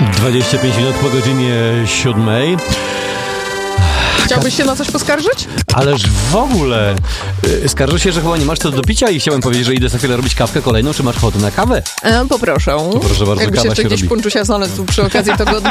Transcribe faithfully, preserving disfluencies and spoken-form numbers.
dwadzieścia pięć minut po godzinie siódmej. Chciałbyś się na coś poskarżyć? Ależ w ogóle yy, skarżę się, że chyba nie masz co do picia i chciałem powiedzieć, że idę za chwilę robić kawkę kolejną. Czy masz ochotę na kawę? E, poproszę. To proszę bardzo, Jakbyś kawa jeszcze się gdzieś robi. punczusia znalazł tu przy okazji, to go